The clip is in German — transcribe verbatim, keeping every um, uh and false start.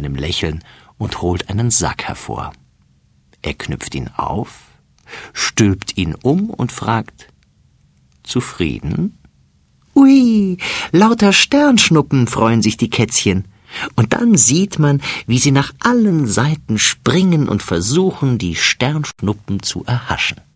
einem Lächeln und holt einen Sack hervor. Er knüpft ihn auf, stülpt ihn um und fragt: »Zufrieden?« »Ui, lauter Sternschnuppen«, freuen sich die Kätzchen. Und dann sieht man, wie sie nach allen Seiten springen und versuchen, die Sternschnuppen zu erhaschen.